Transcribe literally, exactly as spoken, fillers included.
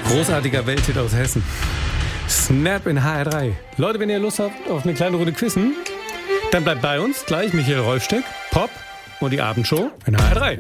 Großartiger Welthit aus Hessen. Snap in H R drei. Leute, wenn ihr Lust habt auf eine kleine Runde Quizzen, dann bleibt bei uns gleich Michael Rolfsteck, Pop und die Abendshow in H R drei.